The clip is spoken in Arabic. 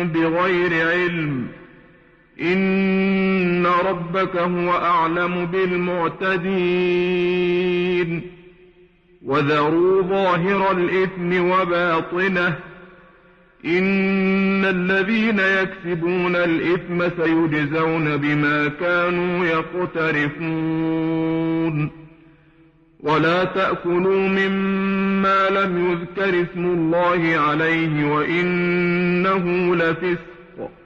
بغير علم إن ربك هو أعلم بالمعتدين وذروا ظاهر الإثم وباطنه إن الذين يكسبون الإثم سيجزون بما كانوا يقترفون ولا تأكلوا مما لم يذكر اسم الله عليه وإنه لفسق